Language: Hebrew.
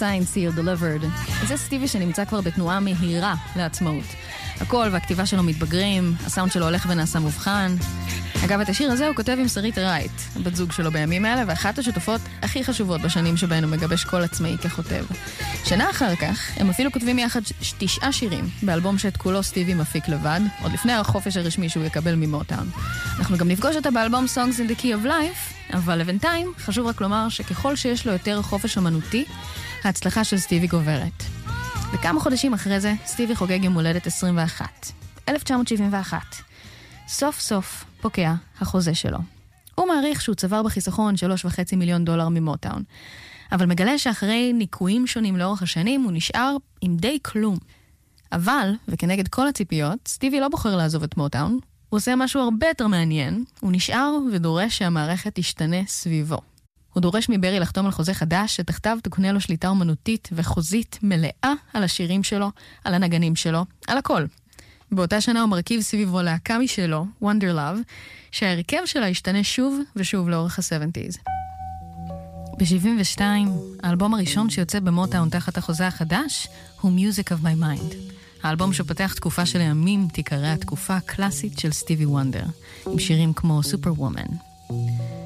signed, sealed, delivered. זה סטיבי שנמצא כבר בתנועה מהירה לעצמאות. הקול והכתיבה שלו מתבגרים, הסאונד שלו הולך ונעשה מובחן. אגב, את השיר הזה הוא כותב עם שרית רייט, בת זוג שלו בימים האלה, ואחת השותפות הכי חשובות בשנים שבהן הוא מגבש קול עצמאי ככותב. שנה אחר כך, הם אפילו כותבים יחד 9 שירים, באלבום שאת כולו סטיבי מפיק לבד, עוד לפני החופש הרשמי שהוא יקבל ממוטאון. אנחנו גם נפגוש אותה באלבום Songs in the Key of Life, אבל לבינתיים חשוב רק לומר שככל שיש לו יותר חופש אמנותי, ההצלחה של סטיבי גוברת. וכמה חודשים אחרי זה, סטיבי חוגג יום הולדת 21. 1971. סוף סוף פוקע החוזה שלו. הוא מעריך שהוא צבר בחיסכון $3.5 מיליון ממוטאון. אבל מגלה שאחרי ניקויים שונים לאורך השנים, הוא נשאר עם די כלום. אבל, וכנגד כל הציפיות, סטיבי לא בוחר לעזוב את מוטאון. הוא עושה משהו הרבה יותר מעניין. הוא נשאר ודורש שהמערכת תשתנה סביבו. הוא דורש מברי לחתום על חוזה חדש, שתחתיו תקנה לו שליטה אומנותית וחוזית מלאה על השירים שלו, על הנגנים שלו, על הכל. באותה שנה הוא מרכיב סביבו להקה משלו, Wonder Love, שההרכב שלה השתנה שוב ושוב לאורך ה-70s. ב-72, האלבום הראשון שיוצא במוטאון תחת החוזה החדש הוא Music of My Mind. האלבום שפתח תקופה של הימים תיקרא התקופה הקלאסית של סטיבי וונדר, עם שירים כמו Superwoman.